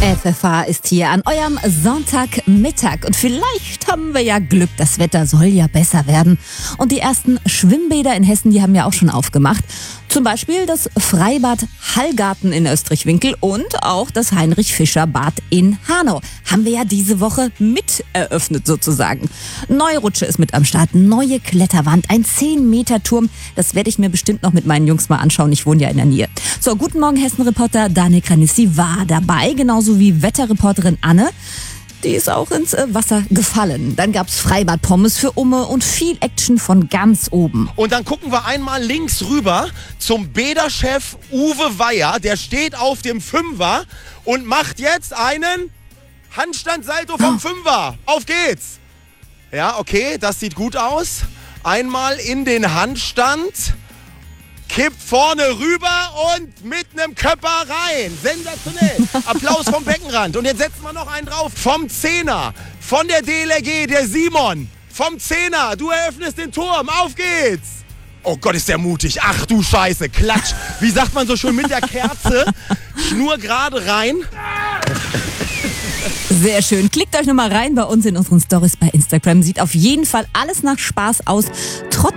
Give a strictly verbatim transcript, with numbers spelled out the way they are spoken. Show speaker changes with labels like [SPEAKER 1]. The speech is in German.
[SPEAKER 1] F F H ist hier an eurem Sonntagmittag und vielleicht haben wir ja Glück, das Wetter soll ja besser werden. Und die ersten Schwimmbäder in Hessen, die haben ja auch schon aufgemacht. Zum Beispiel das Freibad Hallgarten in Österreich-Winkel und auch das Heinrich-Fischer-Bad in Hanau. Haben wir ja diese Woche mit eröffnet sozusagen. Neue Rutsche ist mit am Start, neue Kletterwand, ein zehn Meter Turm. Das werde ich mir bestimmt noch mit meinen Jungs mal anschauen. Ich wohne ja in der Nähe. So, guten Morgen Hessen-Reporter Daniel Kranissi war dabei, genauso wie Wetterreporterin Anne. Die ist auch ins Wasser gefallen. Dann gab's Freibad-Pommes für Umme und viel Action von ganz oben.
[SPEAKER 2] Und dann gucken wir einmal links rüber zum Bäderchef Uwe Weyer. Der steht auf dem Fünfer und macht jetzt einen Handstand-Salto vom oh. Fünfer. Auf geht's! Ja, okay, das sieht gut aus. Einmal in den Handstand. Kippt vorne rüber und mit einem Köpper rein. Sensationell. Applaus vom Beckenrand. Und jetzt setzen wir noch einen drauf. Vom Zehner. Von der D L R G, der Simon. Vom Zehner. Du eröffnest den Turm. Auf geht's. Oh Gott, ist der mutig. Ach du Scheiße. Klatsch. Wie sagt man so schön mit der Kerze? Schnur gerade rein.
[SPEAKER 1] Sehr schön. Klickt euch nochmal rein bei uns in unseren Stories bei Instagram. Sieht auf jeden Fall alles nach Spaß aus. Trotz